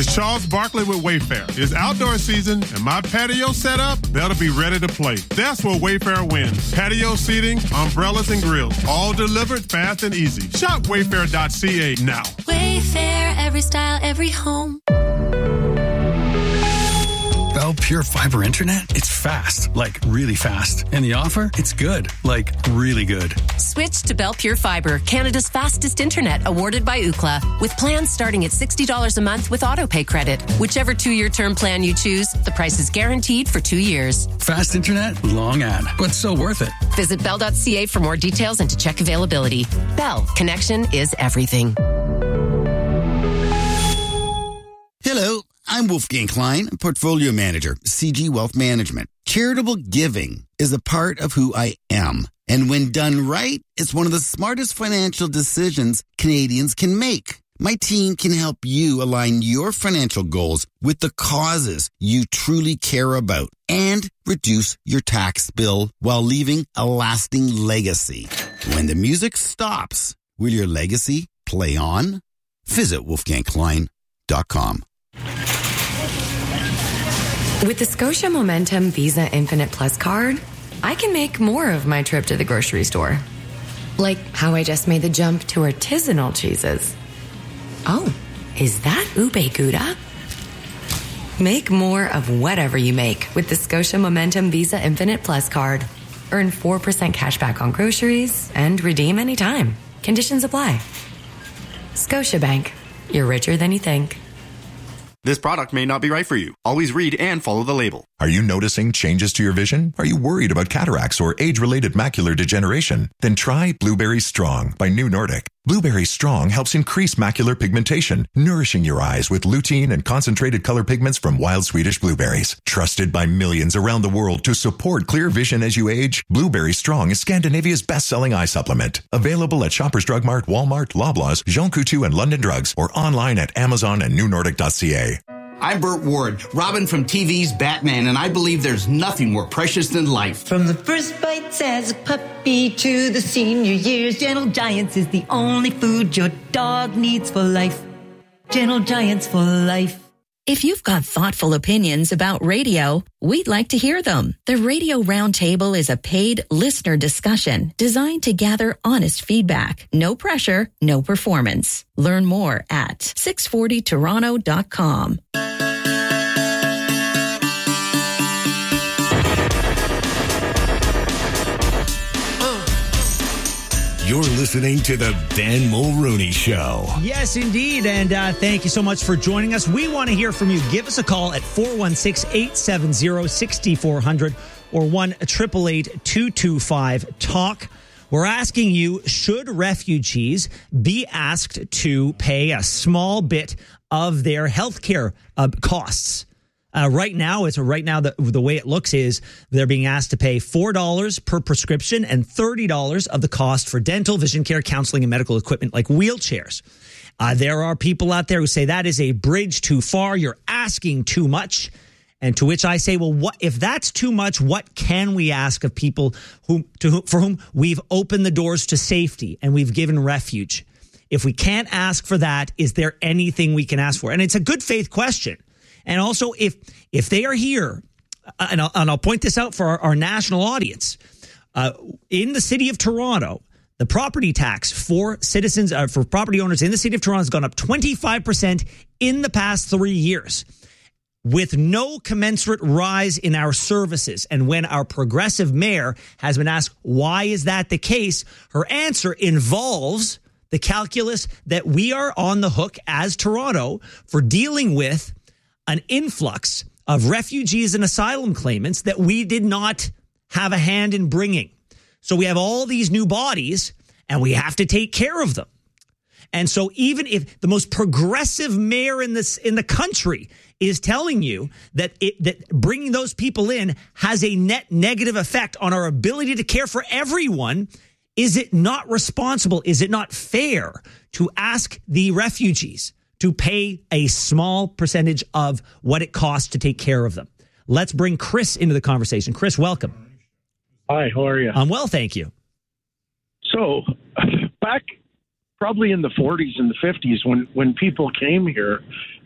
It's Charles Barkley with Wayfair. It's outdoor season, and my patio set up, they'll be ready to play. That's where Wayfair wins. Patio seating, umbrellas, and grills, all delivered fast and easy. Shop wayfair.ca now. Wayfair, every style, every home. Bell Pure Fiber Internet? It's fast, like really fast. And the offer? It's good, like really good. Switch to Bell Pure Fiber, Canada's fastest internet, awarded by Ookla. With plans starting at $60 a month with autopay credit. Whichever 2-year term plan you choose, the price is guaranteed for 2 years. Fast internet, long ad, but so worth it. Visit bell.ca for more details and to check availability. Bell, connection is everything. Hello, I'm Wolfgang Klein, Portfolio Manager, CG Wealth Management. Charitable giving is a part of who I am. And when done right, it's one of the smartest financial decisions Canadians can make. My team can help you align your financial goals with the causes you truly care about and reduce your tax bill while leaving a lasting legacy. When the music stops, will your legacy play on? Visit wolfgangklein.com. With the Scotia Momentum Visa Infinite Plus card, I can make more of my trip to the grocery store. Like how I just made the jump to artisanal cheeses. Oh, is that ube gouda? Make more of whatever you make with the Scotia Momentum Visa Infinite Plus card. Earn 4% cash back on groceries and redeem anytime. Conditions apply. Scotiabank. You're richer than you think. This product may not be right for you. Always read and follow the label. Are you noticing changes to your vision? Are you worried about cataracts or age-related macular degeneration? Then try Blueberry Strong by New Nordic. Blueberry Strong helps increase macular pigmentation, nourishing your eyes with lutein and concentrated color pigments from wild Swedish blueberries. Trusted by millions around the world to support clear vision as you age, Blueberry Strong is Scandinavia's best-selling eye supplement. Available at Shoppers Drug Mart, Walmart, Loblaws, Jean Coutu, and London Drugs, or online at Amazon and newnordic.ca. I'm Burt Ward, Robin from TV's Batman, and I believe there's nothing more precious than life. From the first bites as a puppy to the senior years, Gentle Giants is the only food your dog needs for life. Gentle Giants for life. If you've got thoughtful opinions about radio, we'd like to hear them. The Radio Roundtable is a paid listener discussion designed to gather honest feedback. No pressure, no performance. Learn more at 640toronto.com. You're listening to the Ben Mulrooney Show. Yes, indeed. And thank you so much for joining us. We want to hear from you. Give us a call at 416-870-6400 or 1-888-225-TALK. We're asking you, should refugees be asked to pay a small bit of their healthcare costs? Right now, the way it looks is they're being asked to pay $4 per prescription and $30 of the cost for dental, vision care, counseling, and medical equipment like wheelchairs. There are people out there who say that is a bridge too far. You're asking too much. And to which I say, well, what if that's too much? What can we ask of people for whom we've opened the doors to safety and we've given refuge? If we can't ask for that, is there anything we can ask for? And it's a good faith question. And also, if they are here, and I'll point this out for our national audience, in the city of Toronto, the property tax for citizens, for property owners in the city of Toronto has gone up 25% in the past 3 years, with no commensurate rise in our services. And when our progressive mayor has been asked, why is that the case? Her answer involves the calculus that we are on the hook as Toronto for dealing with an influx of refugees and asylum claimants that we did not have a hand in bringing. So we have all these new bodies and we have to take care of them. And so even if the most progressive mayor in the country is telling you that bringing those people in has a net negative effect on our ability to care for everyone, is it not responsible? Is it not fair to ask the refugees to pay a small percentage of what it costs to take care of them? Let's bring Chris into the conversation. Chris, welcome. Hi, how are you? I'm well, thank you. So, back probably in the 40s and the 50s, when people came here,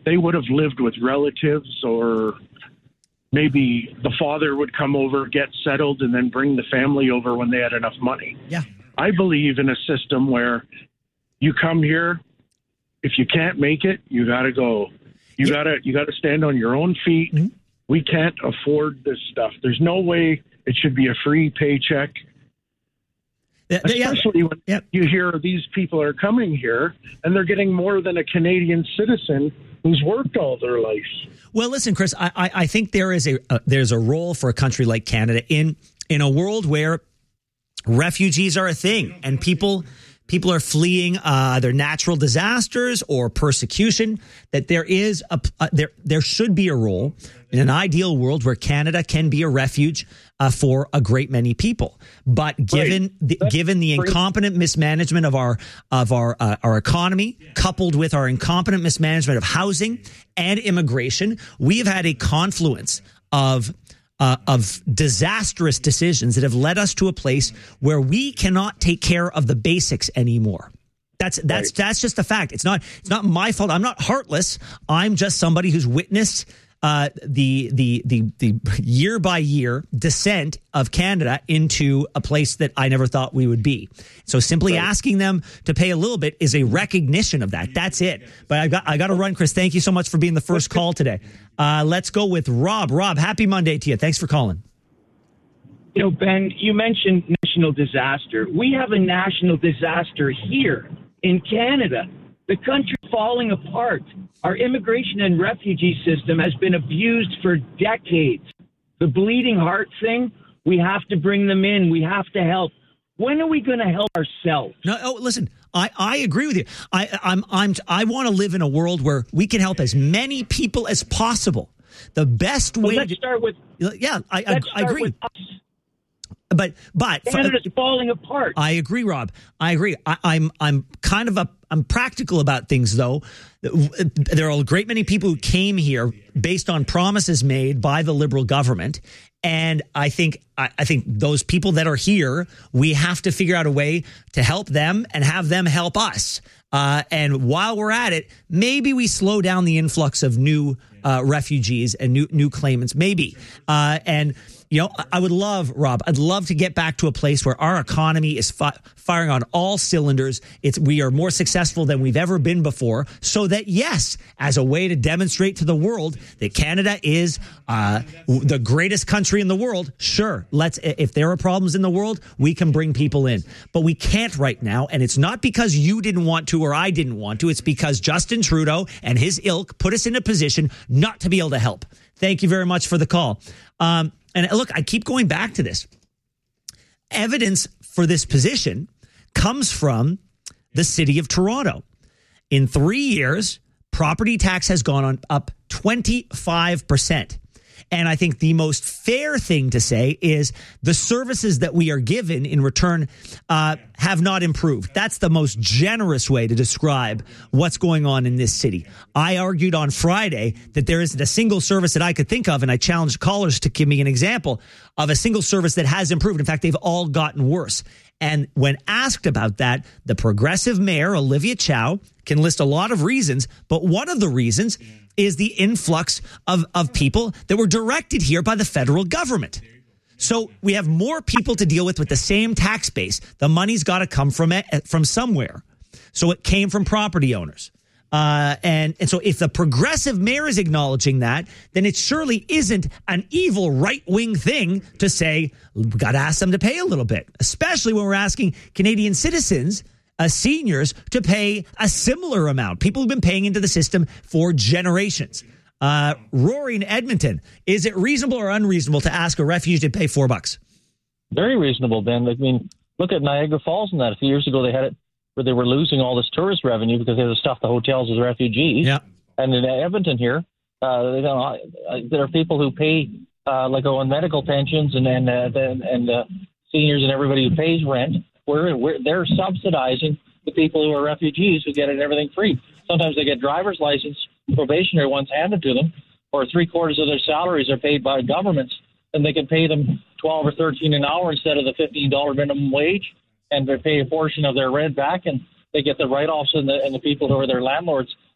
they would have lived with relatives, or maybe the father would come over, get settled, and then bring the family over when they had enough money. Yeah. I believe in a system where you come here, if you can't make it, you got to go. You got to stand on your own feet. Mm-hmm. We can't afford this stuff. There's no way it should be a free paycheck. Especially when you hear these people are coming here and they're getting more than a Canadian citizen who's worked all their life. Well, listen, Chris, I think there's a role for a country like Canada in a world where refugees are a thing and people are fleeing either natural disasters or persecution. That there should be a role in an ideal world where Canada can be a refuge for a great many people. But given the incompetent mismanagement of our economy, coupled with our incompetent mismanagement of housing and immigration, we have had a confluence of disastrous decisions that have led us to a place where we cannot take care of the basics anymore. That's just a fact. It's not my fault. I'm not heartless. I'm just somebody who's witnessed the year by year descent of Canada into a place that I never thought we would be. So simply asking them to pay a little bit is a recognition of that. That's it. But I got to run, Chris. Thank you so much for being the first call today. Let's go with Rob. Rob, happy Monday to you. Thanks for calling. You know, Ben, you mentioned national disaster. We have a national disaster here in Canada. The country falling apart. Our immigration and refugee system has been abused for decades. The bleeding heart thing, we have to bring them in. We have to help. When are we going to help ourselves? No, listen, I agree with you. I want to live in a world where we can help as many people as possible. The best way let's start with. Yeah, I agree. With us. But Canada's falling apart. I agree, Rob. I agree. I'm practical about things, though. There are a great many people who came here based on promises made by the Liberal government, and I think those people that are here, we have to figure out a way to help them and have them help us. And while we're at it, maybe we slow down the influx of new refugees and new claimants. Maybe and. You know, I would love, Rob, I'd love to get back to a place where our economy is firing on all cylinders. We are more successful than we've ever been before. So that, yes, as a way to demonstrate to the world that Canada is the greatest country in the world, sure, if there are problems in the world, we can bring people in. But we can't right now. And it's not because you didn't want to or I didn't want to. It's because Justin Trudeau and his ilk put us in a position not to be able to help. Thank you very much for the call. And look, I keep going back to this. Evidence for this position comes from the city of Toronto. In 3 years, property tax has gone up 25%. And I think the most fair thing to say is the services that we are given in return have not improved. That's the most generous way to describe what's going on in this city. I argued on Friday that there isn't a single service that I could think of, and I challenged callers to give me an example of a single service that has improved. In fact, they've all gotten worse. And when asked about that, the progressive mayor, Olivia Chow, can list a lot of reasons, but one of the reasons is the influx of people that were directed here by the federal government. So we have more people to deal with the same tax base. The money's got to come from somewhere. So it came from property owners. And so if the progressive mayor is acknowledging that, then it surely isn't an evil right-wing thing to say, we've got to ask them to pay a little bit, especially when we're asking Canadian citizens, seniors, to pay a similar amount. People have been paying into the system for generations. Rory in Edmonton, is it reasonable or unreasonable to ask a refugee to pay $4? Very reasonable, Ben. I mean, look at Niagara Falls and that. A few years ago, they had it where they were losing all this tourist revenue because they had to stuff the hotels with refugees. Yeah. And in Edmonton here, there are people who pay on medical pensions and seniors and everybody who pays rent. They're subsidizing the people who are refugees who get it everything free. Sometimes they get driver's license, probationary ones handed to them, or 3/4 of their salaries are paid by governments, and they can pay them $12 or $13 an hour instead of the $15 minimum wage, and they pay a portion of their rent back, and they get the write-offs and the people who are their landlords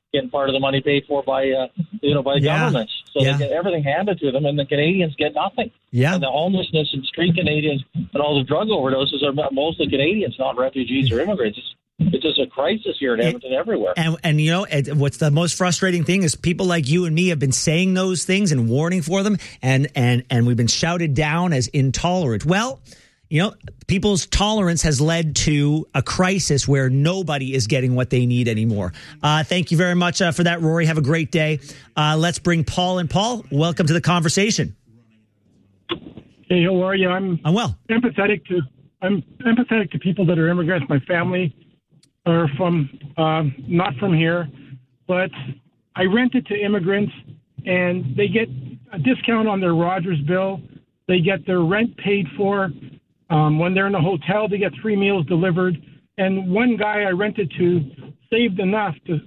getting part of the money paid for by governments. So they get everything handed to them, and the Canadians get nothing. Yeah. And the homelessness and street Canadians and all the drug overdoses are mostly Canadians, not refugees or immigrants. It's just a crisis here in Edmonton everywhere. And you know, what's the most frustrating thing is people like you and me have been saying those things and warning for them, and we've been shouted down as intolerant. Well, you know, people's tolerance has led to a crisis where nobody is getting what they need anymore. Thank you very much for that, Rory. Have a great day. Let's bring Paul in. Paul, welcome to the conversation. Hey, how are you? I'm well. I'm empathetic to people that are immigrants. My family are from not from here, but I rented to immigrants, and they get a discount on their Rogers bill. They get their rent paid for. When they're in a hotel, they get 3 meals delivered. And one guy I rented to saved enough to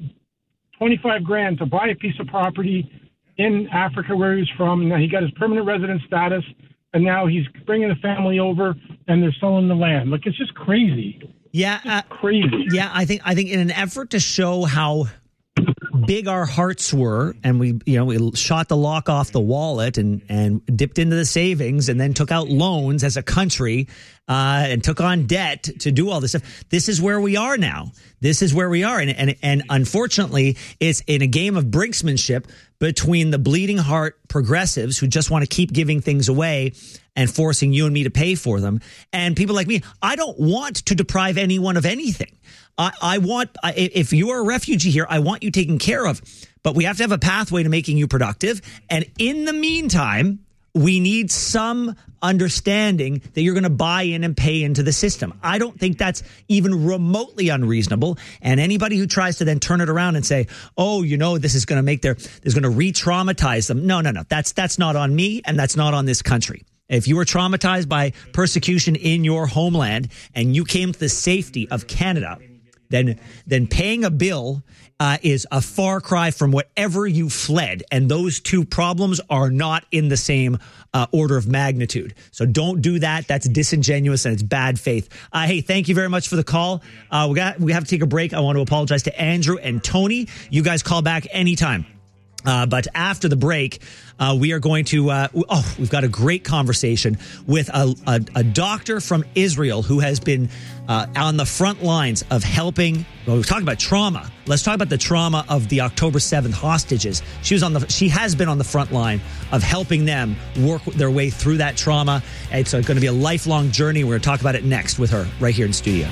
$25,000 to buy a piece of property in Africa where he's from. Now he got his permanent resident status, and now he's bringing the family over, and they're selling the land. Like, it's just crazy. Yeah, crazy. Yeah, I think in an effort to show how big our hearts were, and we shot the lock off the wallet and dipped into the savings, and then took out loans as a country and took on debt to do all this stuff. This is where we are now. This is where we are, and unfortunately, it's in a game of brinksmanship between the bleeding heart progressives who just want to keep giving things away and forcing you and me to pay for them, and people like me. I don't want to deprive anyone of anything. I want, if you are a refugee here, I want you taken care of, but we have to have a pathway to making you productive. And in the meantime, we need some understanding that you're going to buy in and pay into the system. I don't think that's even remotely unreasonable. And anybody who tries to then turn it around and say, oh, you know, this is going to make is going to re-traumatize them. No. That's not on me, and that's not on this country. If you were traumatized by persecution in your homeland and you came to the safety of Canada, then paying a bill is a far cry from whatever you fled. And those two problems are not in the same order of magnitude. So don't do that. That's disingenuous and it's bad faith. Hey, thank you very much for the call. We have to take a break. I want to apologize to Andrew and Tony. You guys call back anytime. But after the break, we are going to, we've got a great conversation with a doctor from Israel who has been on the front lines of helping. Well, we're talking about trauma. Let's talk about the trauma of the October 7th hostages. She has been on the front line of helping them work their way through that trauma. It's going to be a lifelong journey. We're going to talk about it next with her right here in studio.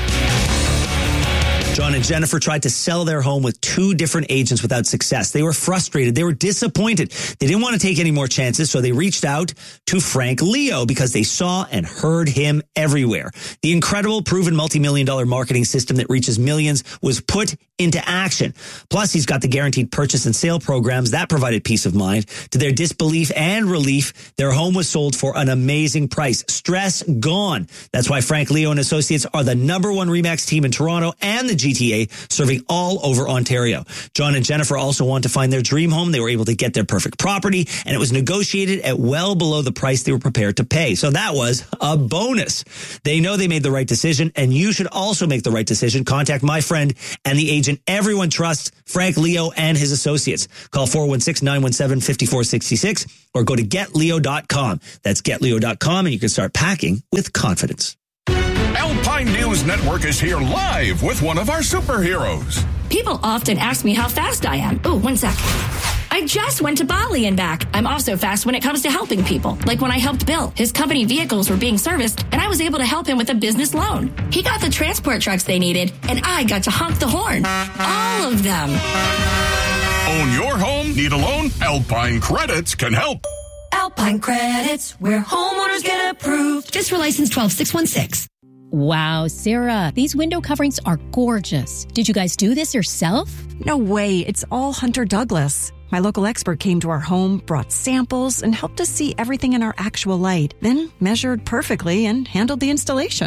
John and Jennifer tried to sell their home with 2 different agents without success. They were frustrated. They were disappointed. They didn't want to take any more chances, so they reached out to Frank Leo because they saw and heard him everywhere. The incredible, proven multi-million-dollar marketing system that reaches millions was put into action. Plus, he's got the guaranteed purchase and sale programs that provided peace of mind. To their disbelief and relief, their home was sold for an amazing price. Stress gone. That's why Frank Leo and Associates are the #1 RE/MAX team in Toronto and the GTA, serving all over Ontario. John and Jennifer also want to find their dream home. They were able to get their perfect property, and it was negotiated at well below the price they were prepared to pay. So that was a bonus. They know they made the right decision, and you should also make the right decision. Contact my friend and the agent everyone trusts, Frank Leo and his associates. Call 416-917-5466 or go to getleo.com. That's getleo.com, and you can start packing with confidence. Alpine News Network is here live with one of our superheroes. People often ask me how fast I am. Oh, one sec. I just went to Bali and back. I'm also fast when it comes to helping people. Like when I helped Bill. His company vehicles were being serviced, and I was able to help him with a business loan. He got the transport trucks they needed, and I got to honk the horn. All of them. Own your home? Need a loan? Alpine Credits can help. Alpine Credits, where homeowners get approved. Just for license 12616. Wow, Sarah, these window coverings are gorgeous. Did you guys do this yourself? No way. It's all Hunter Douglas. My local expert came to our home, brought samples, and helped us see everything in our actual light, then measured perfectly and handled the installation.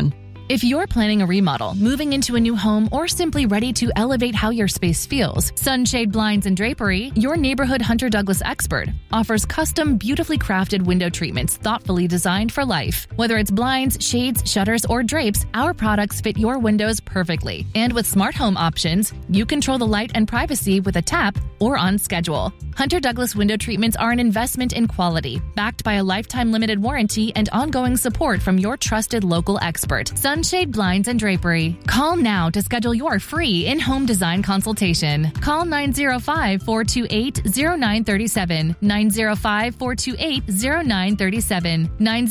If you're planning a remodel, moving into a new home, or simply ready to elevate how your space feels, Sunshade Blinds and Drapery, your neighborhood Hunter Douglas expert, offers custom, beautifully crafted window treatments thoughtfully designed for life. Whether it's blinds, shades, shutters, or drapes, our products fit your windows perfectly. And with smart home options, you control the light and privacy with a tap or on schedule. Hunter Douglas window treatments are an investment in quality, backed by a lifetime limited warranty and ongoing support from your trusted local expert, Sunshade Blinds and Drapery. Call now to schedule your free in-home design consultation. Call 905-428-0937, 905-428-0937,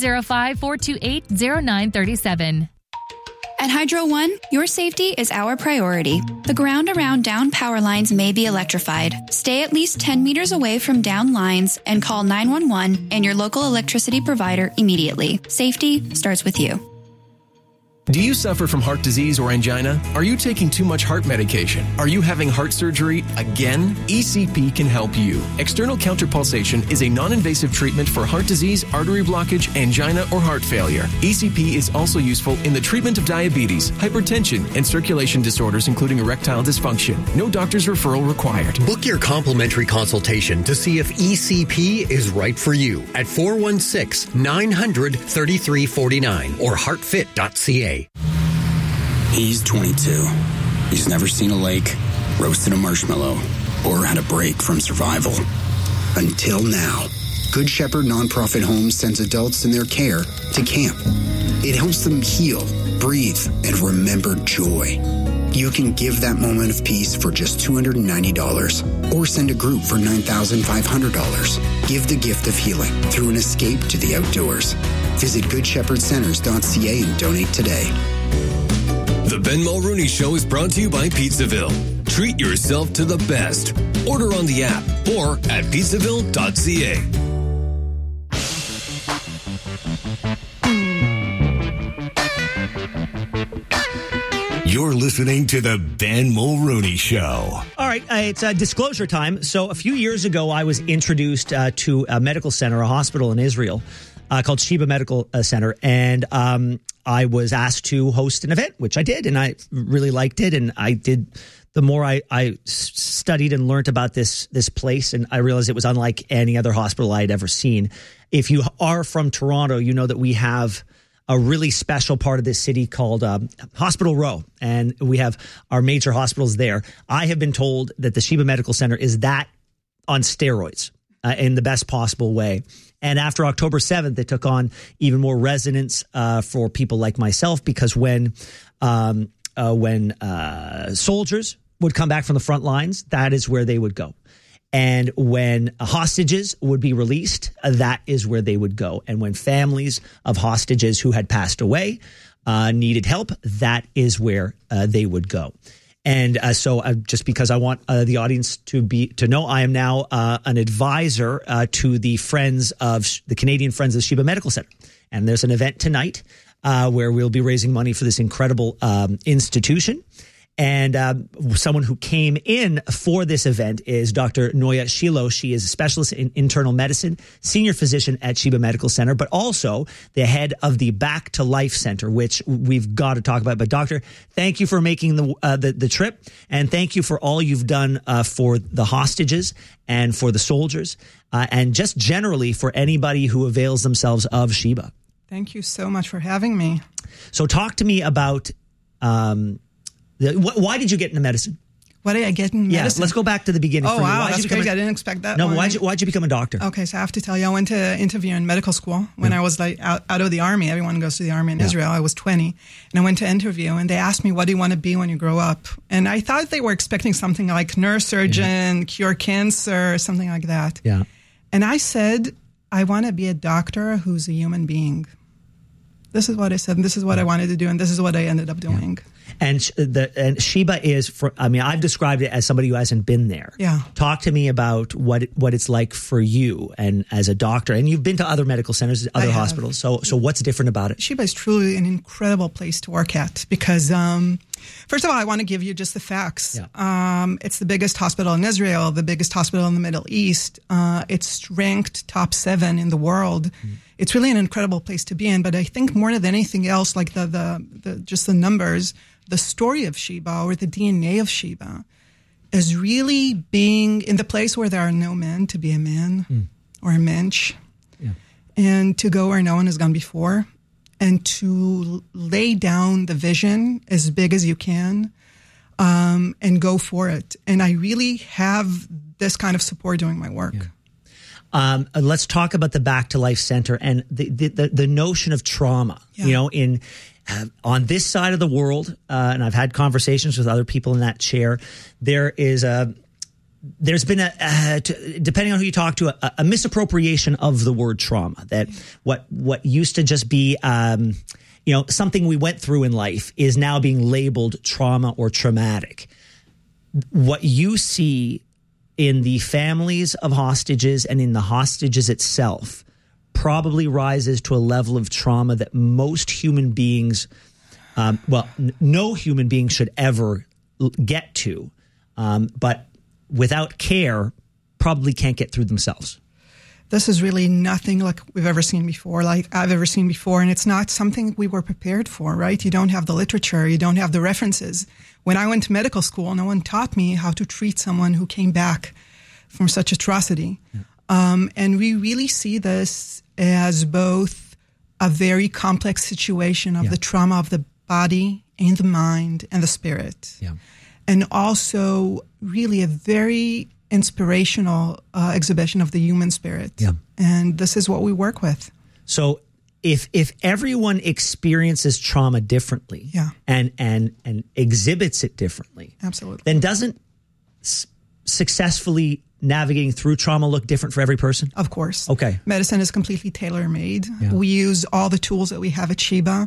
905-428-0937. At Hydro One, your safety is our priority. The ground around down power lines may be electrified. Stay at least 10 meters away from down lines and call 911 and your local electricity provider immediately. Safety starts with you. Do you suffer from heart disease or angina? Are you taking too much heart medication? Are you having heart surgery again? ECP can help you. External counterpulsation is a non-invasive treatment for heart disease, artery blockage, angina, or heart failure. ECP is also useful in the treatment of diabetes, hypertension, and circulation disorders, including erectile dysfunction. No doctor's referral required. Book your complimentary consultation to see if ECP is right for you at 416-900-3349 or heartfit.ca. He's 22. He's never seen a lake, roasted a marshmallow, or had a break from survival. Until now. Good Shepherd Nonprofit Homes sends adults in their care to camp. It helps them heal, breathe, and remember joy. You can give that moment of peace for just $290 or send a group for $9,500. Give the gift of healing through an escape to the outdoors. Visit GoodShepherdCenters.ca and donate today. The Ben Mulrooney Show is brought to you by Pizzaville. Treat yourself to the best. Order on the app or at pizzaville.ca. You're listening to the Ben Mulrooney Show. All right, it's disclosure time. So a few years ago, I was introduced to a medical center, a hospital in Israel called Sheba Medical Center. And I was asked to host an event, which I did, and I really liked it. And I did, the more I studied and learned about this place, and I realized it was unlike any other hospital I had ever seen. If you are from Toronto, you know that we have a really special part of this city called Hospital Row, and we have our major hospitals there. I have been told that the Sheba Medical Center is that on steroids in the best possible way. And after October 7th, it took on even more resonance for people like myself, because when soldiers would come back from the front lines, that is where they would go. And when hostages would be released, that is where they would go. And when families of hostages who had passed away needed help, that is where they would go. And so just because I want the audience to know, I am now an advisor to the Canadian Friends of Sheba Medical Center. And there's an event tonight where we'll be raising money for this incredible institution. And someone who came in for this event is Dr. Noya Shilo. She is a specialist in internal medicine, senior physician at Sheba Medical Center, but also the head of the Back to Life Center, which we've got to talk about. But doctor, thank you for making the trip, and thank you for all you've done for the hostages and for the soldiers, and just generally for anybody who avails themselves of Sheba. Thank you so much for having me. So talk to me about why did you get into medicine? Why did I get into medicine? Let's go back to the beginning. Oh, wow, that's crazy. I didn't expect that. No, why'd you become a doctor? Okay, so I have to tell you, I went to interview in medical school when I was out of the army. Everyone goes to the army in Israel. I was 20, and I went to interview, and they asked me, what do you want to be when you grow up? And I thought they were expecting something like neurosurgeon, cure cancer, something like that. Yeah. And I said, I want to be a doctor who's a human being. This is what I said, and this is what I wanted to do, and this is what I ended up doing. Yeah. And Sheba is, I've described it as somebody who hasn't been there. Yeah. Talk to me about what it's like for you and as a doctor. And you've been to other medical centers, other hospitals. So what's different about it? Sheba is truly an incredible place to work at because First of all, I want to give you just the facts. It's the biggest hospital in Israel, the biggest hospital in the Middle East. It's ranked top 7 in the world. It's really an incredible place to be in. But I think more than anything else, like the just the numbers, the story of Sheba or the DNA of Sheba is really being in the place where there are no men to be a man or a mensch, and to go where no one has gone before, and to lay down the vision as big as you can, and go for it. And I really have this kind of support doing my work. Let's talk about the Back to Life Center and the notion of trauma. You know, on this side of the world, and I've had conversations with other people in that chair, there's been depending on who you talk to, a misappropriation of the word trauma. That what used to just be something we went through in life is now being labeled trauma or traumatic. What you see in the families of hostages and in the hostages itself probably rises to a level of trauma that most human beings, no human being should ever get to, but without care, probably can't get through themselves. This is really nothing like we've ever seen before, like I've ever seen before, and it's not something we were prepared for, right? You don't have the literature, you don't have the references. When I went to medical school, no one taught me how to treat someone who came back from such atrocity. And we really see this as both a very complex situation of the trauma of the body and the mind and the spirit. And also really a very inspirational exhibition of the human spirit. And this is what we work with. So if everyone experiences trauma differently and exhibits it differently, absolutely, then doesn't successfully navigating through trauma look different for every person? Of course. Okay. Medicine is completely tailor-made. We use all the tools that we have at Sheba.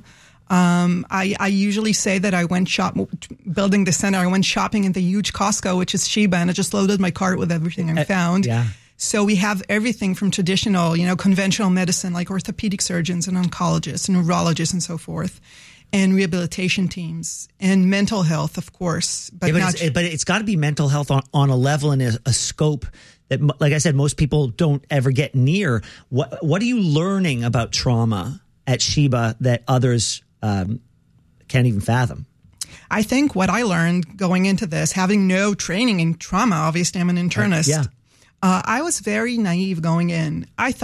I usually say that I went building the center, I went shopping in the huge Costco, which is Sheba, and I just loaded my cart with everything I found. So we have everything from traditional, conventional medicine, like orthopedic surgeons and oncologists and neurologists and so forth, and rehabilitation teams and mental health, of course. But it's got to be mental health on a level and a scope that, like I said, most people don't ever get near. What are you learning about trauma at Sheba that others can't even fathom? I think what I learned going into this, having no training in trauma, obviously I'm an internist. I was very naive going in. I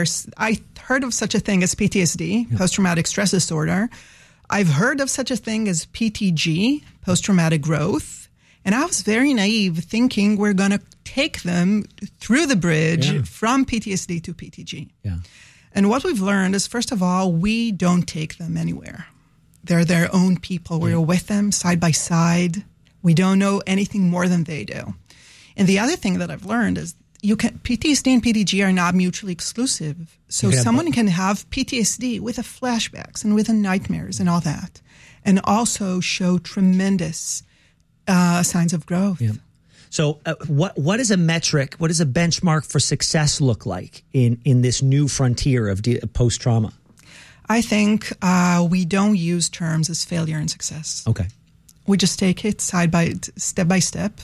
heard of such a thing as PTSD, post-traumatic stress disorder. I've heard of such a thing as PTG, post-traumatic growth. And I was very naive thinking we're going to take them through the bridge from PTSD to PTG. And what we've learned is, first of all, we don't take them anywhere. They're their own people. We're with them side by side. We don't know anything more than they do. And the other thing that I've learned is PTSD and PTG are not mutually exclusive. So someone can have PTSD with the flashbacks and with the nightmares and all that, and also show tremendous signs of growth. So what is a metric, what does a benchmark for success look like in this new frontier of post-trauma? I think we don't use terms as failure and success. Okay. We just take it step by step.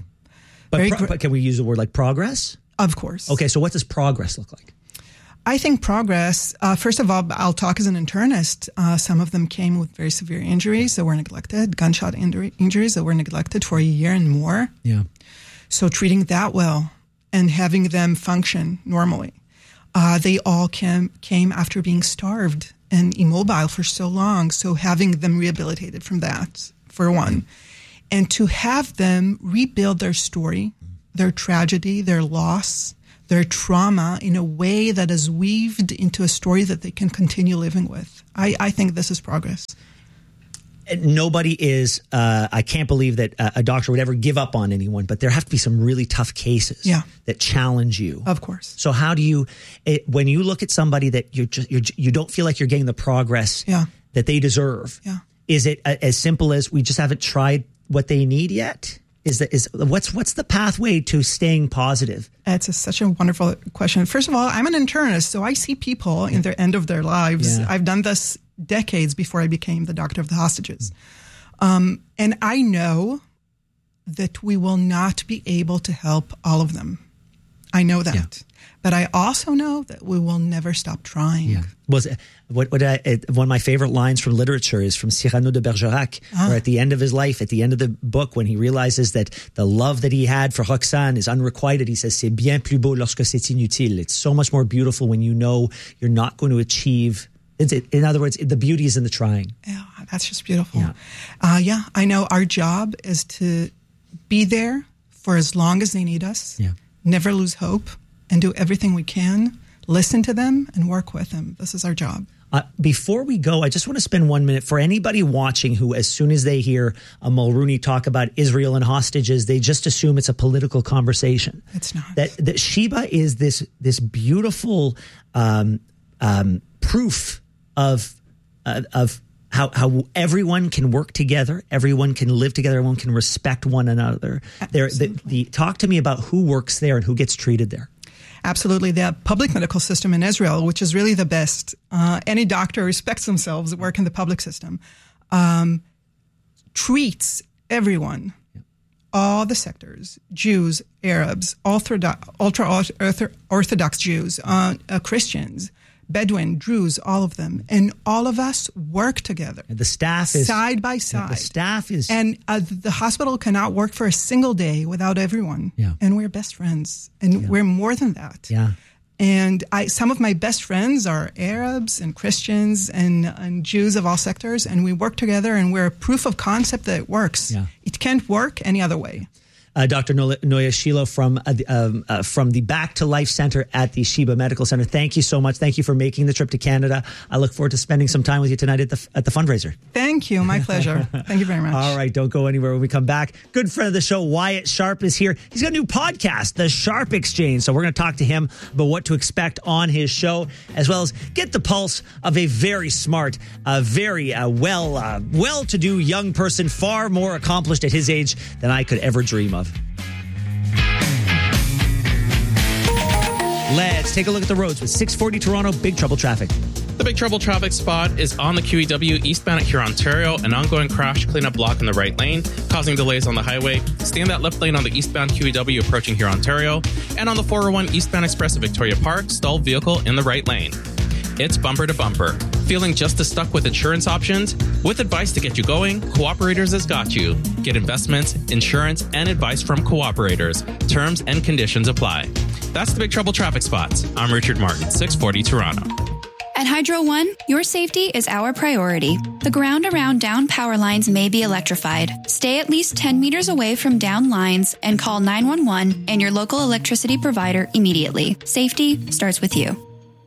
But can we use the word like progress? Of course. Okay, so what does progress look like? I think progress, first of all, I'll talk as an internist. Some of them came with very severe injuries that were neglected, gunshot injuries that were neglected for a year and more. So treating that well and having them function normally. They all came after being starved and immobile for so long. So having them rehabilitated from that, for one. And to have them rebuild their story, their tragedy, their loss, their trauma in a way that is weaved into a story that they can continue living with. I think this is progress. Nobody is, I can't believe that a doctor would ever give up on anyone, but there have to be some really tough cases that challenge you. Of course. So how do you, when you look at somebody that you don't feel like you're getting the progress that they deserve, is it as simple as we just haven't tried what they need yet? What's the pathway to staying positive? It's such a wonderful question. First of all, I'm an internist, so I see people in their end of their lives. I've done this decades before I became the doctor of the hostages. And I know that we will not be able to help all of them. I know that. Yeah. But I also know that we will never stop trying. Yeah. One of my favorite lines from literature is from Cyrano de Bergerac, where at the end of his life, at the end of the book, when he realizes that the love that he had for Roxane is unrequited, he says, c'est bien plus beau lorsque c'est inutile. It's so much more beautiful when you know you're not going to achieve. In other words, the beauty is in the trying. Yeah, that's just beautiful. Yeah, I know our job is to be there for as long as they need us, never lose hope, and do everything we can, listen to them, and work with them. This is our job. Before we go, I just want to spend 1 minute for anybody watching who, as soon as they hear a Mulrooney talk about Israel and hostages, they just assume it's a political conversation. It's not. That Sheba is this beautiful proof of how everyone can work together, everyone can live together, everyone can respect one another. Talk to me about who works there and who gets treated there. Absolutely. The public medical system in Israel, which is really the best. Any doctor respects themselves that work in the public system, treats everyone, all the sectors, Jews, Arabs, ultra-Orthodox Jews, Christians, Bedouin, Druze, all of them. And all of us work together. And the staff is... Side by side. The staff is... And the hospital cannot work for a single day without everyone. Yeah. And we're best friends. And we're more than that. Yeah. And some of my best friends are Arabs and Christians and Jews of all sectors. And we work together and we're a proof of concept that it works. Yeah. It can't work any other way. Dr. Noya Shilo from the Back to Life Center at the Sheba Medical Center. Thank you so much. Thank you for making the trip to Canada. I look forward to spending some time with you tonight at the fundraiser. Thank you. My pleasure. Thank you very much. All right. Don't go anywhere when we come back. Good friend of the show, Wyatt Sharp, is here. He's got a new podcast, The Sharp Exchange. So we're going to talk to him about what to expect on his show, as well as get the pulse of a very smart, very well-to-do young person, far more accomplished at his age than I could ever dream of. Let's take a look at the roads with 640 Toronto Big Trouble traffic. The Big Trouble traffic spot is on the QEW eastbound at Huron, Ontario. An ongoing crash cleanup block in the right lane, causing delays on the highway. Stay in that left lane on the eastbound QEW approaching Huron, Ontario. And on the 401 eastbound express at Victoria Park, stalled vehicle in the right lane. It's bumper to bumper. Feeling just as stuck with insurance options? With advice to get you going, Cooperators has got you. Get investments, insurance, and advice from Cooperators. Terms and conditions apply. That's the Big Trouble traffic spots. I'm Richard Martin, 640 Toronto. At Hydro One, your safety is our priority. The ground around down power lines may be electrified. Stay at least 10 meters away from down lines and call 911 and your local electricity provider immediately. Safety starts with you.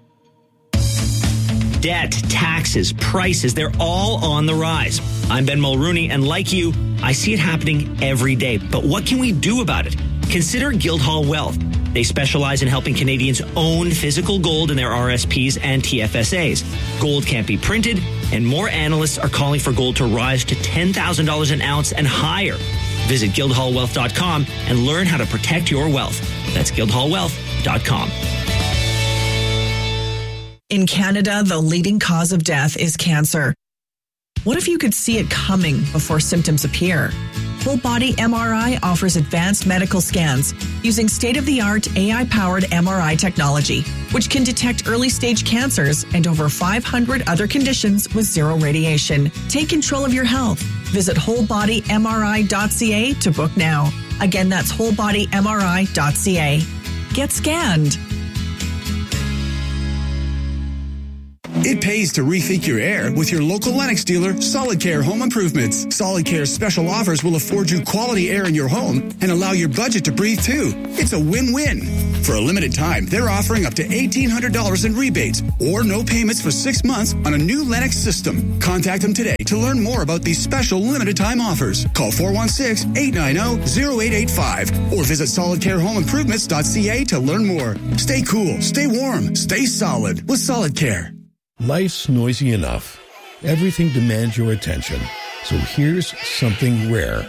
Debt, taxes, prices, they're all on the rise. I'm Ben Mulrooney, and like you, I see it happening every day. But what can we do about it? Consider Guildhall Wealth. They specialize in helping Canadians own physical gold in their RSPs and TFSAs. Gold can't be printed, and more analysts are calling for gold to rise to $10,000 an ounce and higher. Visit guildhallwealth.com and learn how to protect your wealth. That's guildhallwealth.com. In Canada, the leading cause of death is cancer. What if you could see it coming before symptoms appear? Whole Body MRI offers advanced medical scans using state-of-the-art AI-powered MRI technology, which can detect early-stage cancers and over 500 other conditions with zero radiation. Take control of your health. Visit wholebodymri.ca to book now. Again, that's wholebodymri.ca. Get scanned. It pays to rethink your air with your local Lennox dealer, Solid Care Home Improvements. Solid Care's special offers will afford you quality air in your home and allow your budget to breathe too. It's a win-win. For a limited time, they're offering up to $1,800 in rebates or no payments for 6 months on a new Lennox system. Contact them today to learn more about these special limited time offers. Call 416-890-0885 or visit solidcarehomeimprovements.ca to learn more. Stay cool, stay warm, stay solid with Solid Care. Life's noisy enough. Everything demands your attention. So here's something rare.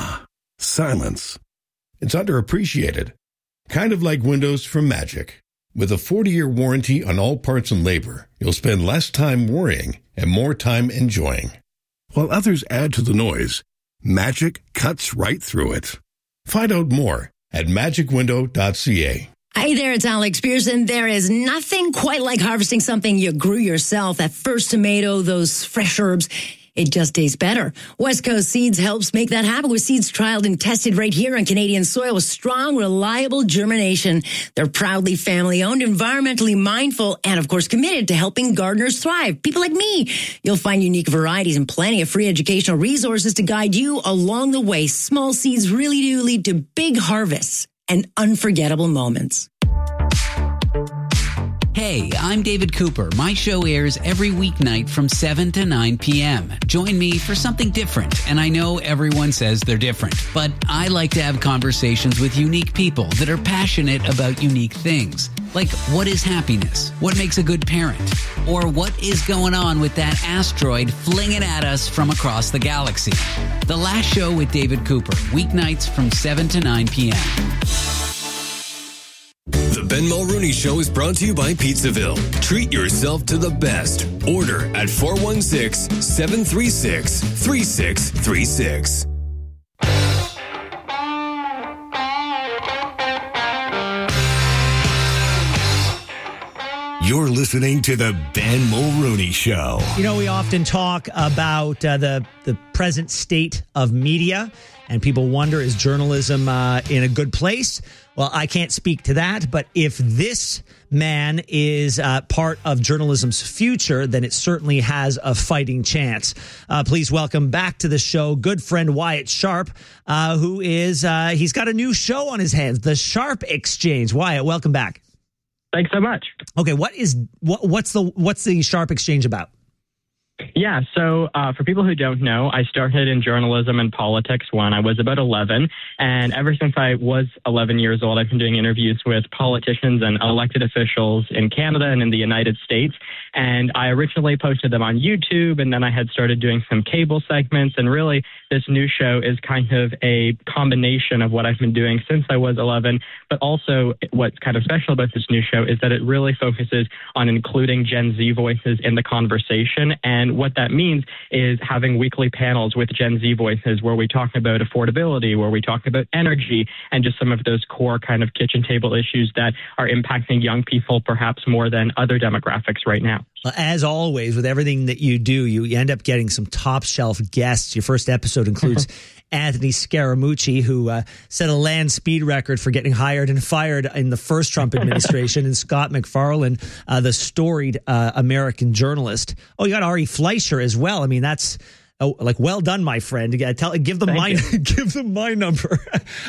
Silence. It's underappreciated. Kind of like windows from Magic. With a 40-year warranty on all parts and labor, you'll spend less time worrying and more time enjoying. While others add to the noise, Magic cuts right through it. Find out more at magicwindow.ca. Hey there, it's Alex Pearson. There is nothing quite like harvesting something you grew yourself. That first tomato, those fresh herbs. It just tastes better. West Coast Seeds helps make that happen with seeds trialed and tested right here on Canadian soil with strong, reliable germination. They're proudly family-owned, environmentally mindful, and, of course, committed to helping gardeners thrive. People like me. You'll find unique varieties and plenty of free educational resources to guide you along the way. Small seeds really do lead to big harvests and unforgettable moments. Hey, I'm David Cooper. My show airs every weeknight from 7 to 9 p.m. Join me for something different. And I know everyone says they're different, but I like to have conversations with unique people that are passionate about unique things. Like, what is happiness? What makes a good parent? Or what is going on with that asteroid flinging at us from across the galaxy? The Last Show with David Cooper, weeknights from 7 to 9 p.m. The Ben Mulrooney Show is brought to you by Pizzaville. Treat yourself to the best. Order at 416-736-3636. You're listening to the Ben Mulrooney Show. You know, we often talk about the present state of media, and people wonder, is journalism in a good place? Well, I can't speak to that, but if this man is part of journalism's future, then it certainly has a fighting chance. Please welcome back to the show good friend Wyatt Sharp, who is he's got a new show on his hands, The Sharp Exchange. Wyatt, welcome back. Thanks so much. Okay, what's the Sharp Exchange about? Yeah, so for people who don't know, I started in journalism and politics when I was about 11, and ever since I was 11 years old, I've been doing interviews with politicians and elected officials in Canada and in the United States, and I originally posted them on YouTube, and then I had started doing some cable segments, and really this new show is kind of a combination of what I've been doing since I was 11, but also what's kind of special about this new show is that it really focuses on including Gen Z voices in the conversation, and what that means is having weekly panels with Gen Z voices where we talk about affordability, where we talk about energy, and just some of those core kind of kitchen table issues that are impacting young people perhaps more than other demographics right now. As always, with everything that you do, you end up getting some top shelf guests. Your first episode includes Anthony Scaramucci, who set a land speed record for getting hired and fired in the first Trump administration, and Scott McFarlane, the storied American journalist. Oh, you got Ari Fleischer as well. I mean, that's well done, my friend. Give them my number.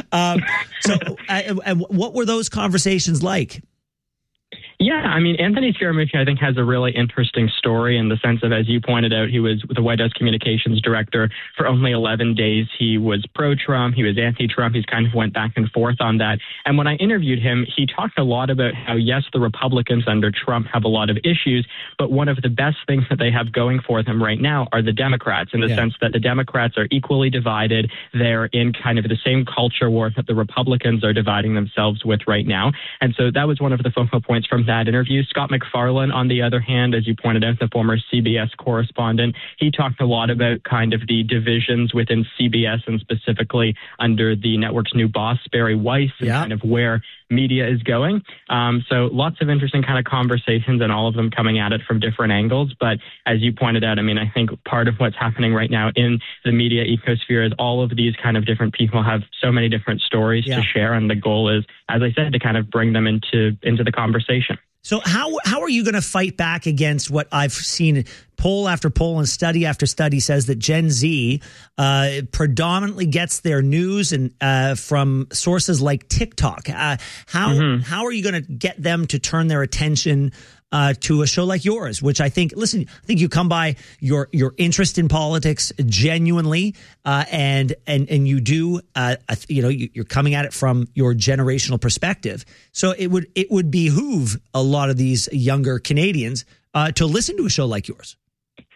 And what were those conversations like? Yeah, I mean, Anthony Scaramucci, I think, has a really interesting story in the sense of, as you pointed out, he was the White House communications director for only 11 days. He was pro-Trump. He was anti-Trump. He's kind of went back and forth on that. And when I interviewed him, he talked a lot about how, yes, the Republicans under Trump have a lot of issues, but one of the best things that they have going for them right now are the Democrats, in the sense that the Democrats are equally divided. They're in kind of the same culture war that the Republicans are dividing themselves with right now. And so that was one of the focal points from that interview. Scott McFarlane, on the other hand, as you pointed out, the former CBS correspondent, he talked a lot about kind of the divisions within CBS and specifically under the network's new boss, Barry Weiss, and kind of where media is going. So lots of interesting kind of conversations, and all of them coming at it from different angles. But as you pointed out, I mean, I think part of what's happening right now in the media ecosphere is all of these kind of different people have so many different stories to share. And the goal is, as I said, to kind of bring them into the conversation. So how are you going to fight back against what I've seen poll after poll and study after study says that Gen Z predominantly gets their news and from sources like TikTok? How are you going to get them to turn their attention to a show like yours, which I think you come by your interest in politics genuinely, and you do, you're coming at it from your generational perspective. So it would behoove a lot of these younger Canadians to listen to a show like yours.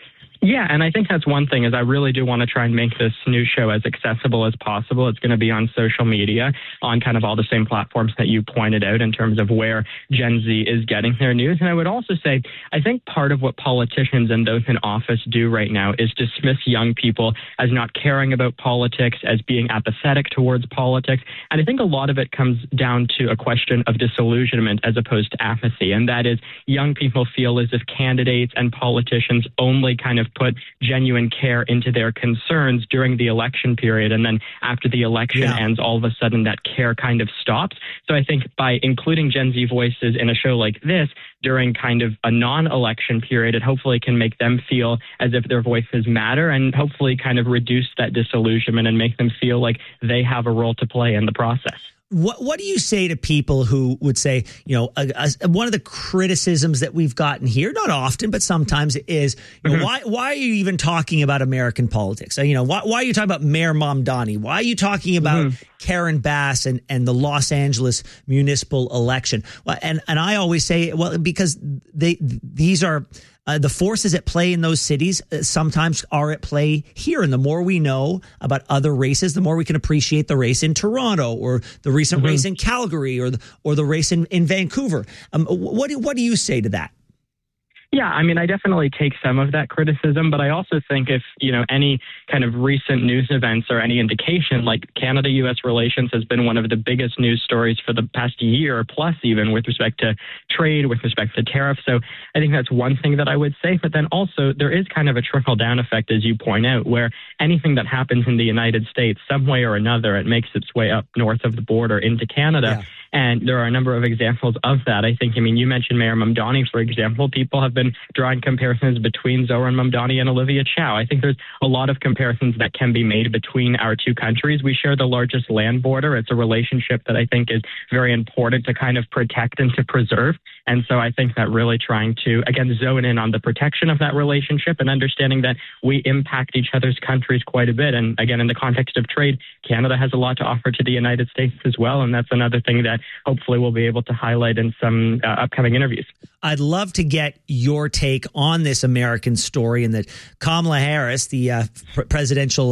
Yeah, and I think that's one thing is I really do want to try and make this new show as accessible as possible. It's going to be on social media, on kind of all the same platforms that you pointed out in terms of where Gen Z is getting their news. And I would also say, I think part of what politicians and those in office do right now is dismiss young people as not caring about politics, as being apathetic towards politics. And I think a lot of it comes down to a question of disillusionment as opposed to apathy. And that is young people feel as if candidates and politicians only kind of put genuine care into their concerns during the election period. And then after the election ends, all of a sudden that care kind of stops. So I think by including Gen Z voices in a show like this during kind of a non-election period, it hopefully can make them feel as if their voices matter and hopefully kind of reduce that disillusionment and make them feel like they have a role to play in the process. What do you say to people who would say, you know, one of the criticisms that we've gotten here, not often, but sometimes, is, you know, why are you even talking about American politics? You know, why are you talking about Mayor Mamdani? Why are you talking about Karen Bass and the Los Angeles municipal election? Well, and I always say, well, because these are the forces at play in those cities sometimes are at play here. And the more we know about other races, the more we can appreciate the race in Toronto or the recent race in Calgary or the race in Vancouver. What do you say to that? Yeah, I mean, I definitely take some of that criticism, but I also think if, you know, any kind of recent news events or any indication, like Canada-U.S. relations has been one of the biggest news stories for the past year plus, even with respect to trade, with respect to tariffs. So I think that's one thing that I would say. But then also there is kind of a trickle-down effect, as you point out, where anything that happens in the United States, some way or another, it makes its way up north of the border into Canada. Yeah. And there are a number of examples of that. I think, I mean, you mentioned Mayor Mamdani, for example. People have been drawing comparisons between Zoran Mamdani and Olivia Chow. I think there's a lot of comparisons that can be made between our two countries. We share the largest land border. It's a relationship that I think is very important to kind of protect and to preserve. And so I think that really trying to, again, zone in on the protection of that relationship and understanding that we impact each other's countries quite a bit. And again, in the context of trade, Canada has a lot to offer to the United States as well. And that's another thing that hopefully we'll be able to highlight in some upcoming interviews. I'd love to get your take on this American story, and that Kamala Harris, the presidential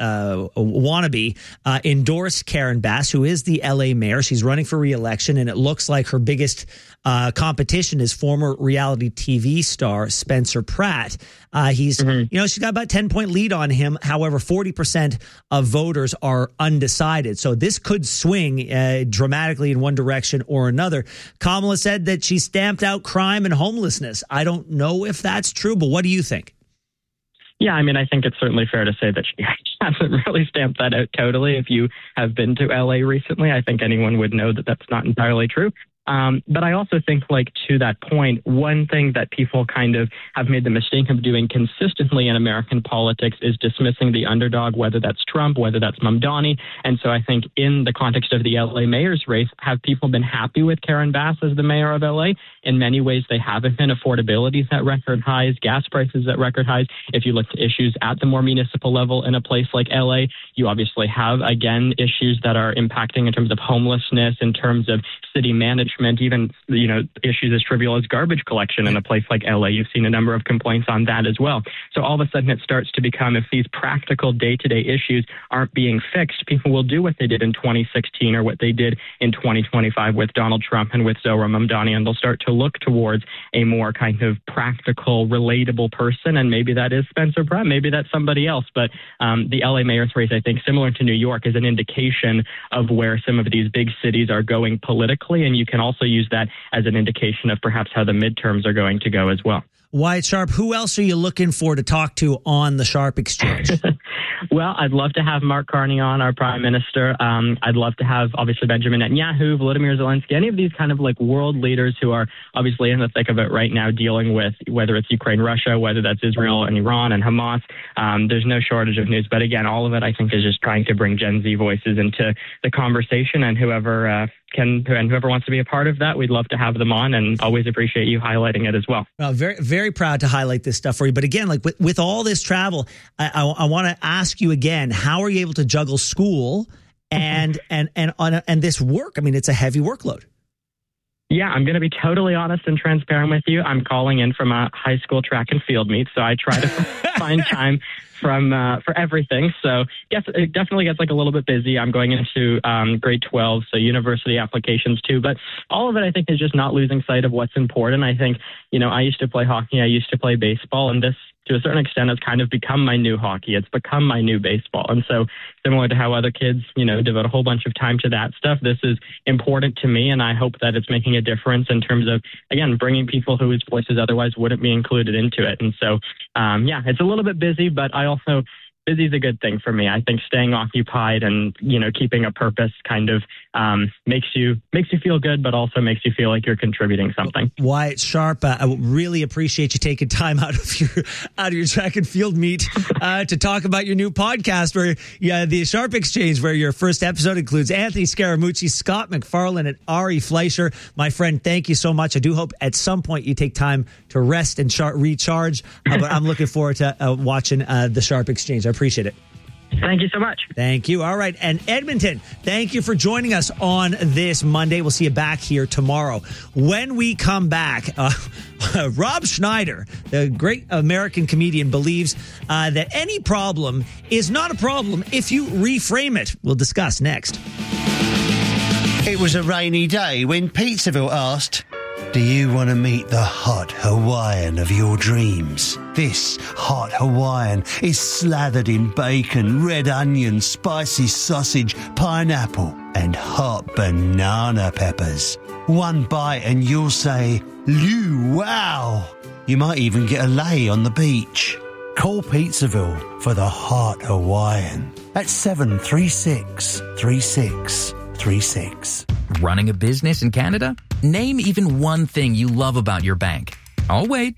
wannabe, endorsed Karen Bass, who is the LA mayor. She's running for re-election, and it looks like her biggest competition is former reality TV star Spencer Pratt. He's, you know, she's got about 10-point lead on him. However, 40% of voters are undecided. So this could swing dramatically in one direction or another. Kamala said that she stamped out crime and homelessness. I don't know if that's true, but what do you think? Yeah, I mean, I think it's certainly fair to say that she hasn't really stamped that out totally. If you have been to LA recently, I think anyone would know that that's not entirely true. But I also think, like, to that point, one thing that people kind of have made the mistake of doing consistently in American politics is dismissing the underdog, whether that's Trump, whether that's Mamdani. And so I think in the context of the LA mayor's race, have people been happy with Karen Bass as the mayor of LA? In many ways, they haven't been. Affordability is at record highs, gas prices at record highs. If you look to issues at the more municipal level in a place like LA, you obviously have, again, issues that are impacting in terms of homelessness, in terms of city management, even, you know, issues as trivial as garbage collection in a place like LA. You've seen a number of complaints on that as well. So all of a sudden it starts to become, if these practical day-to-day issues aren't being fixed, people will do what they did in 2016 or what they did in 2025 with Donald Trump and with Zoran Mamdani, and they'll start to look towards a more kind of practical, relatable person. And maybe that is Spencer Pratt, maybe that's somebody else. But the LA mayor's race, I think, similar to New York, is an indication of where some of these big cities are going politically. And you can also use that as an indication of perhaps how the midterms are going to go as well. Wyatt Sharp, who else are you looking for to talk to on the Sharp Exchange? Well, I'd love to have Mark Carney on, our prime minister. I'd love to have, obviously, Benjamin Netanyahu, Volodymyr Zelensky, any of these kind of like world leaders who are obviously in the thick of it right now, dealing with whether it's Ukraine, Russia, whether that's Israel and Iran and Hamas. There's no shortage of news. But again, all of it, I think, is just trying to bring Gen Z voices into the conversation, and whoever wants to be a part of that, we'd love to have them on, and always appreciate you highlighting it as well. Very, very proud to highlight this stuff for you. But again, like with all this travel, I want to ask you again, how are you able to juggle school and this work? I mean, it's a heavy workload. Yeah, I'm going to be totally honest and transparent with you. I'm calling in from a high school track and field meet, so I try to find time for everything. So yes, it definitely gets like a little bit busy. I'm going into grade 12, so university applications too. But all of it, I think, is just not losing sight of what's important. I think, I used to play hockey, I used to play baseball, and this, to a certain extent, has kind of become my new hockey. It's become my new baseball. And so similar to how other kids, devote a whole bunch of time to that stuff, this is important to me. And I hope that it's making a difference in terms of, again, bringing people whose voices otherwise wouldn't be included into it. And so, it's a little bit busy, but busy is a good thing for me. I think staying occupied and, keeping a purpose kind of makes you feel good, but also makes you feel like you're contributing something. Wyatt Sharp, I really appreciate you taking time out of your track and field meet to talk about your new podcast, where the Sharp Exchange, where your first episode includes Anthony Scaramucci, Scott McFarlane, and Ari Fleischer. My friend, thank you so much. I do hope at some point you take time to rest and recharge. But I'm looking forward to watching the Sharp Exchange. I appreciate it. Thank you so much. Thank you. All right. And Edmonton, thank you for joining us on this Monday. We'll see you back here tomorrow. When we come back, Rob Schneider, the great American comedian, believes that any problem is not a problem if you reframe it. We'll discuss next. It was a rainy day when Pizzaville asked, "Do you want to meet the hot Hawaiian of your dreams?" This hot Hawaiian is slathered in bacon, red onion, spicy sausage, pineapple, and hot banana peppers. One bite and you'll say, "Lou, wow!" You might even get a lay on the beach. Call Pizzaville for the hot Hawaiian at 736-3636. Running a business in Canada? Name even one thing you love about your bank. I'll wait.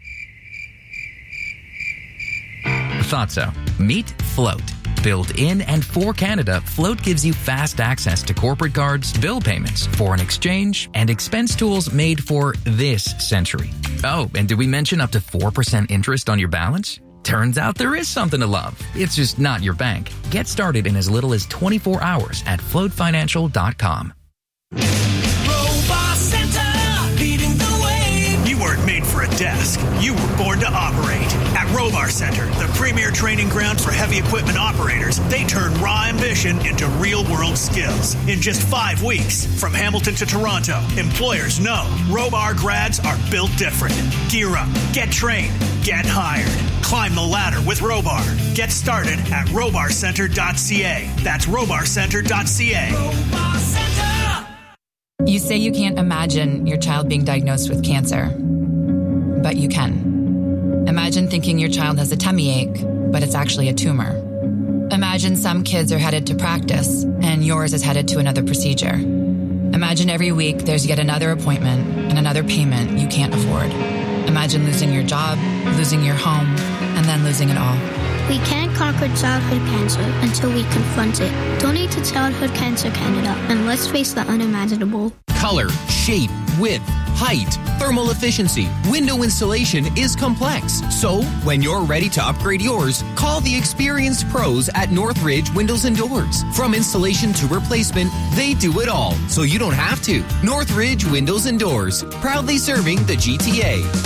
Thought so. Meet Float. Built in and for Canada, Float gives you fast access to corporate cards, bill payments, foreign exchange, and expense tools made for this century. Oh, and did we mention up to 4% interest on your balance? Turns out there is something to love. It's just not your bank. Get started in as little as 24 hours at floatfinancial.com. Robot Center, leading the way. You weren't made for a desk. You were born to operate. At Robar Center, the premier training ground for heavy equipment operators, they turn raw ambition into real-world skills. In just 5 weeks, from Hamilton to Toronto, employers know Robar grads are built different. Gear up, get trained, get hired. Climb the ladder with Robar. Get started at robarcenter.ca. That's robarcenter.ca. Robar Center! You say you can't imagine your child being diagnosed with cancer, but you can. Imagine thinking your child has a tummy ache, but it's actually a tumor. Imagine some kids are headed to practice, and yours is headed to another procedure. Imagine every week there's yet another appointment and another payment you can't afford. Imagine losing your job, losing your home, and then losing it all. We can't conquer childhood cancer until we confront it. Donate to Childhood Cancer Canada, and let's face the unimaginable. Color, shape, width, height, thermal efficiency, window installation is complex. So, when you're ready to upgrade yours, call the experienced pros at Northridge Windows and Doors. From installation to replacement, they do it all, so you don't have to. Northridge Windows and Doors, proudly serving the GTA.